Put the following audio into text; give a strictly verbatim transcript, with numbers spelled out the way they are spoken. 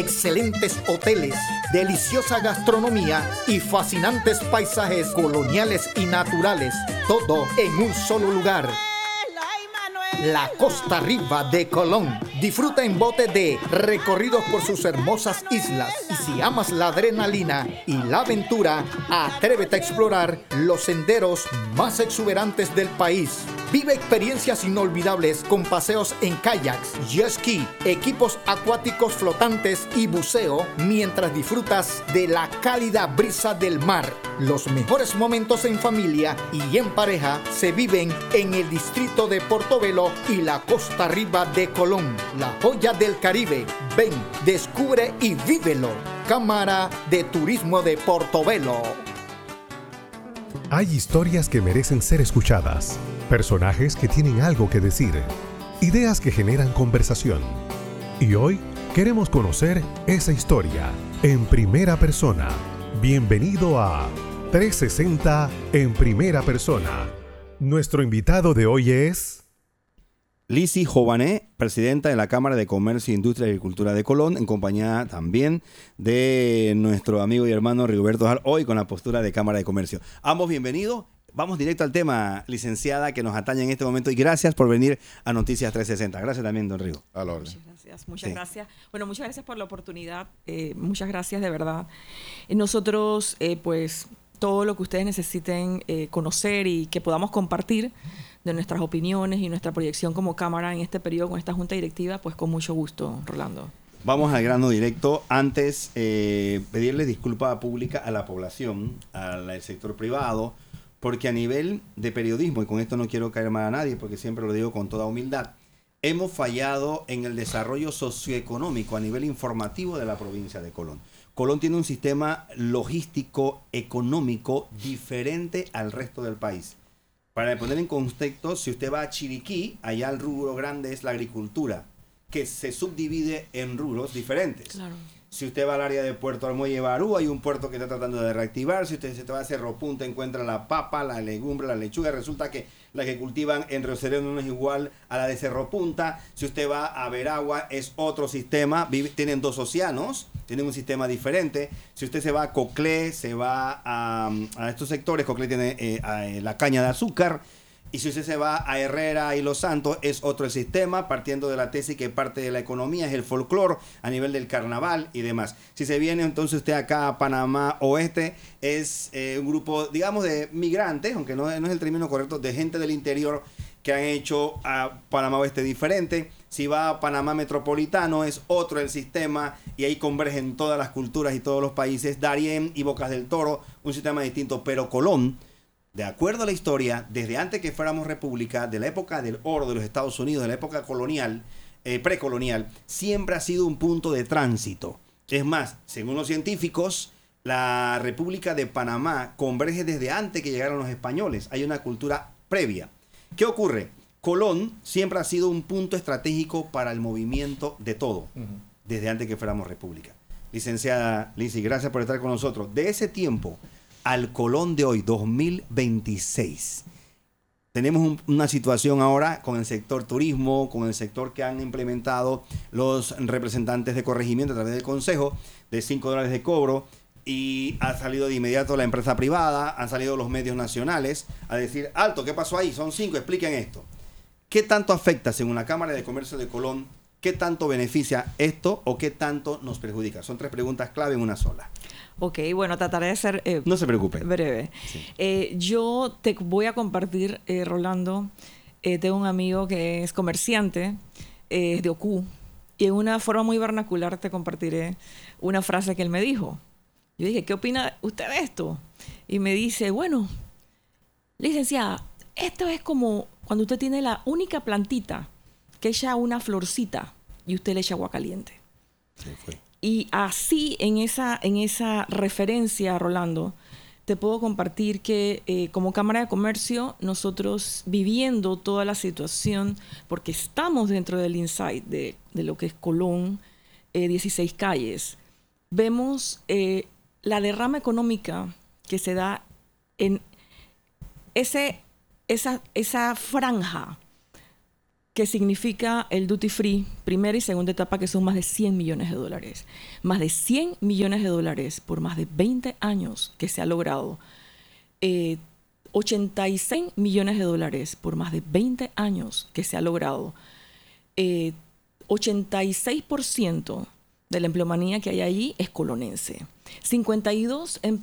Excelentes hoteles, deliciosa gastronomía y fascinantes paisajes coloniales y naturales, todo en un solo lugar. La Costa Riba de Colón. Disfruta en bote de recorridos por sus hermosas islas. Y si amas la adrenalina y la aventura, atrévete a explorar los senderos más exuberantes del país. Vive experiencias inolvidables con paseos en kayaks, jet ski, equipos acuáticos flotantes y buceo mientras disfrutas de la cálida brisa del mar. Los mejores momentos en familia y en pareja se viven en el distrito de Portobelo y la Costa Riba de Colón, la joya del Caribe. Ven, descubre y vívelo. Cámara de Turismo de Portobelo. Hay historias que merecen ser escuchadas, personajes que tienen algo que decir, ideas que generan conversación. Y hoy queremos conocer esa historia en primera persona. Bienvenido a trescientos sesenta en primera persona. Nuestro invitado de hoy es Lizzy Jované, presidenta de la Cámara de Comercio, Industria y Agricultura de Colón, en compañía también de nuestro amigo y hermano Rigoberto Ojal, hoy con la postura de Cámara de Comercio. Ambos bienvenidos. Vamos directo al tema, licenciada, que nos atañe en este momento. Y gracias por venir a Noticias trescientos sesenta. Gracias también, don Rigo. A la orden. Muchas gracias, muchas Sí. gracias. Bueno, muchas gracias por la oportunidad. Eh, muchas gracias, de verdad. Eh, nosotros, eh, pues, todo lo que ustedes necesiten eh, conocer y que podamos compartir de nuestras opiniones y nuestra proyección como Cámara en este periodo con esta Junta Directiva, pues con mucho gusto, Rolando. Vamos al grano directo. Antes, eh, pedirle disculpa pública a la población, al sector privado, porque a nivel de periodismo, y con esto no quiero caer mal a nadie, porque siempre lo digo con toda humildad, hemos fallado en el desarrollo socioeconómico a nivel informativo de la provincia de Colón. Colón tiene un sistema logístico económico diferente al resto del país. Para poner en contexto, si usted va a Chiriquí, allá el rubro grande es la agricultura, que se subdivide en rubros diferentes. Claro. Si usted va al área de Puerto Almuelle Barú, hay un puerto que está tratando de reactivar. Si usted se va a Cerro Punta, encuentra la papa, la legumbre, la lechuga. Resulta que la que cultivan en Río Sereno no es igual a la de Cerro Punta. Si usted va a Veragua, es otro sistema. Vive, tienen dos océanos, tienen un sistema diferente. Si usted se va a Coclé, se va a, a estos sectores, Coclé tiene eh, a, eh, la caña de azúcar. Y si usted se va a Herrera y Los Santos, es otro el sistema, partiendo de la tesis que parte de la economía es el folclore a nivel del carnaval y demás. Si se viene entonces usted acá a Panamá Oeste, es eh, un grupo, digamos, de migrantes, aunque no, no es el término correcto, de gente del interior que han hecho a Panamá Oeste diferente. Si va a Panamá Metropolitano, es otro el sistema, y ahí convergen todas las culturas y todos los países. Darién y Bocas del Toro, un sistema distinto, pero Colón, de acuerdo a la historia, desde antes que fuéramos república, de la época del oro de los Estados Unidos, de la época colonial, eh, precolonial, siempre ha sido un punto de tránsito. Es más, según los científicos, la República de Panamá converge desde antes que llegaron los españoles. Hay una cultura previa. ¿Qué ocurre? Colón siempre ha sido un punto estratégico para el movimiento de todo, uh-huh. desde antes que fuéramos república. Licenciada Lizzy, gracias por estar con nosotros. De ese tiempo al Colón de hoy, dos mil veintiséis. Tenemos un, una situación ahora con el sector turismo, con el sector que han implementado los representantes de corregimiento a través del Consejo, de cinco dólares de cobro, y ha salido de inmediato la empresa privada, han salido los medios nacionales a decir, alto, ¿qué pasó ahí? Son cinco, expliquen esto. ¿Qué tanto afecta, según la Cámara de Comercio de Colón, qué tanto beneficia esto o qué tanto nos perjudica? Son tres preguntas clave en una sola. Ok, bueno, trataré de ser eh, no se preocupe. breve. Sí. Eh, yo te voy a compartir, eh, Rolando, eh, tengo un amigo que es comerciante, eh, es de Ocú, y en una forma muy vernacular te compartiré una frase que él me dijo. Yo dije, ¿qué opina usted de esto? Y me dice, bueno, licenciada, esto es como cuando usted tiene la única plantita que echa una florcita y usted le echa agua caliente. Se fue. Y así, en esa, en esa referencia, Rolando, te puedo compartir que eh, como Cámara de Comercio, nosotros viviendo toda la situación, porque estamos dentro del insight de, de lo que es Colón, eh, dieciséis calles, vemos eh, la derrama económica que se da en ese, esa, esa franja que significa el duty free, primera y segunda etapa, que son más de cien millones de dólares. Más de cien millones de dólares por más de veinte años que se ha logrado. Eh, ochenta y seis millones de dólares por más de veinte años que se ha logrado. Eh, ochenta y seis por ciento de la empleomanía que hay allí es colonense. cincuenta y dos